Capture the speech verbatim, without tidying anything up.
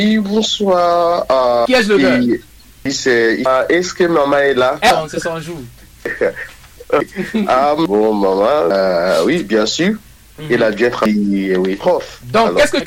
Oui, bonsoir. Euh, Qui est le gars? C'est, euh, est-ce que maman est là? Eh, on se sent jour. Ah bon, maman, euh, oui, bien sûr. Mm-hmm. Il a bien travaillé, oui, prof. Donc, qu'est-ce que